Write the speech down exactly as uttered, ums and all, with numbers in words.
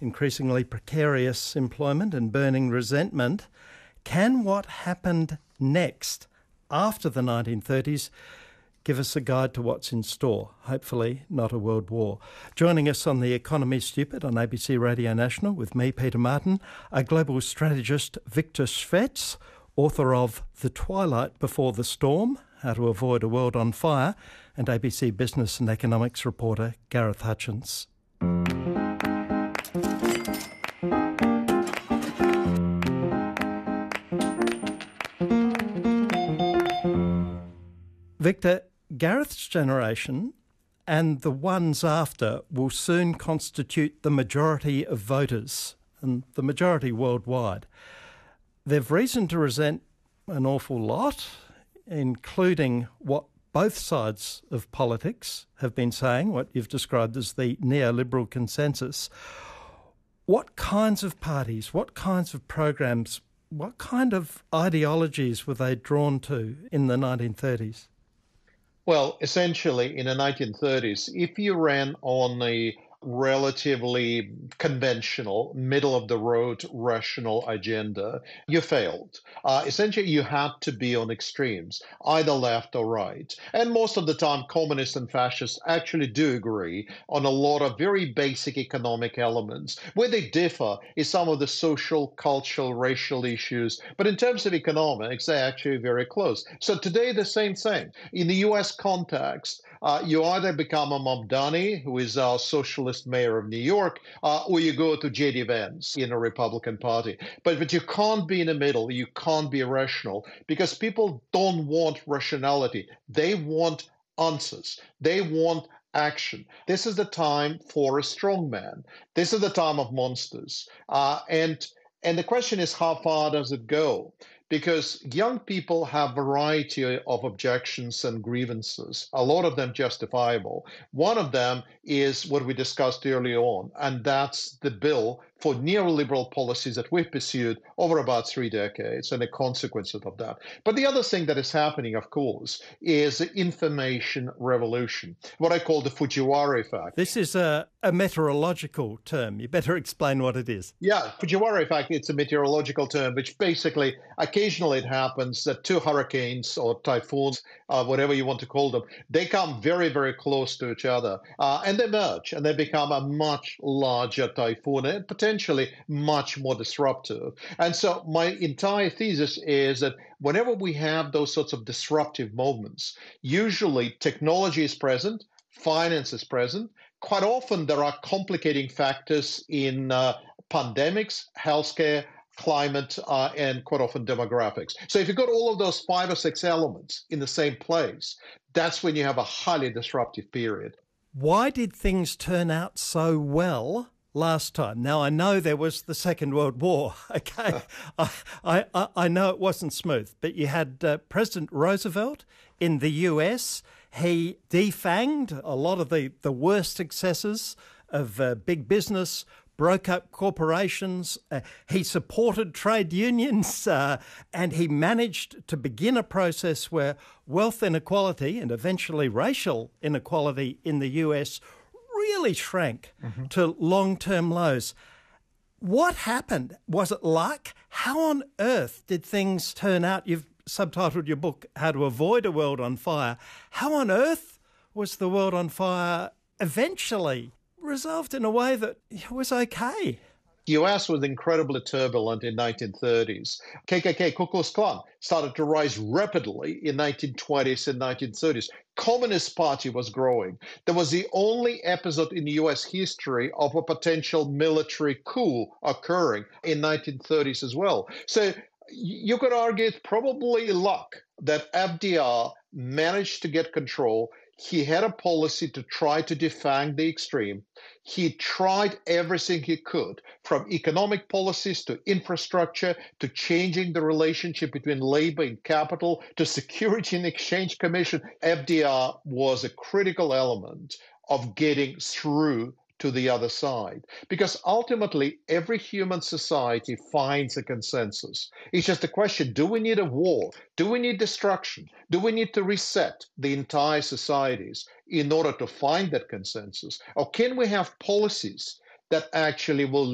increasingly precarious employment and burning resentment. Can what happened next after the nineteen thirties give us a guide to what's in store? Hopefully not a world war. Joining us on The Economy Stupid on A B C Radio National with me, Peter Martin, a global strategist, Victor Svetz, author of The Twilight Before the Storm, How to Avoid a World on Fire, and A B C Business and Economics reporter Gareth Hutchins. Victor, Gareth's generation and the ones after will soon constitute the majority of voters, and the majority worldwide. They've reason to resent an awful lot, including what both sides of politics have been saying, what you've described as the neoliberal consensus. What kinds of parties, what kinds of programs, what kind of ideologies were they drawn to in the nineteen thirties? Well, essentially, in the nineteen thirties, if you ran on a relatively conventional, middle-of-the-road, rational agenda, you failed. Uh, essentially, you had to be on extremes, either left or right. And most of the time, communists and fascists actually do agree on a lot of very basic economic elements. Where they differ is some of the social, cultural, racial issues. But in terms of economics, they're actually very close. So today, the same thing. In the U S context, uh, you either become a Mamdani, who is our socialist mayor of New York, uh, or you go to J D Vance in a Republican Party. But, but you can't be in the middle. You can't be rational because people don't want rationality. They want answers. They want action. This is the time for a strong man. This is the time of monsters. Uh, and, and the question is, how far does it go? Because young people have a variety of objections and grievances, a lot of them justifiable. One of them is what we discussed earlier on, and that's the bill for neoliberal policies that we've pursued over about three decades and the consequences of that. But the other thing that is happening, of course, is the information revolution, what I call the Fujiwara effect. This is a, a meteorological term. You better explain what it is. Yeah, Fujiwara effect, it's a meteorological term, which basically occasionally it happens that two hurricanes or typhoons, uh, whatever you want to call them, they come very, very close to each other uh, and they merge and they become a much larger typhoon and potentially much more disruptive. And so my entire thesis is that whenever we have those sorts of disruptive moments, usually technology is present, finance is present. Quite often there are complicating factors in uh, pandemics, healthcare, climate, uh, and quite often demographics. So if you've got all of those five or six elements in the same place, that's when you have a highly disruptive period. Why did things turn out so well last time? Now, I know there was the Second World War, okay? I, I, I know it wasn't smooth, but you had uh, President Roosevelt in the U S. He defanged a lot of the, the worst excesses of uh, big business, broke up corporations, uh, he supported trade unions, uh, and he managed to begin a process where wealth inequality and eventually racial inequality in the U S really shrank mm-hmm. to long-term lows. What happened? Was it luck? How on earth did things turn out? You've subtitled your book, How to Avoid a World on Fire. How on earth was the world on fire eventually resolved in a way that was okay? The U S was incredibly turbulent in nineteen thirties. K K K, Ku Klux Klan, started to rise rapidly in nineteen twenties and nineteen thirties. Communist Party was growing. There was the only episode in U S history of a potential military coup occurring in nineteen thirties as well. So you could argue it's probably luck that F D R managed to get control. He had a policy to try to defang the extreme. He tried everything he could, from economic policies to infrastructure to changing the relationship between labor and capital to Security and Exchange Commission. F D R was a critical element of getting through to the other side. Because ultimately, every human society finds a consensus. It's just a question, do we need a war? Do we need destruction? Do we need to reset the entire societies in order to find that consensus? Or can we have policies that actually will